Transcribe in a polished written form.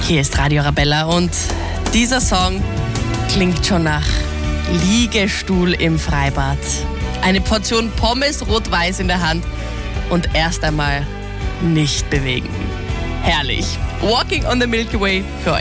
Hier ist Radio Arabella und dieser Song klingt schon nach Liegestuhl im Freibad. Eine Portion Pommes rot-weiß in der Hand und erst einmal nicht bewegen. Herrlich. Walking on the Milky Way für euch.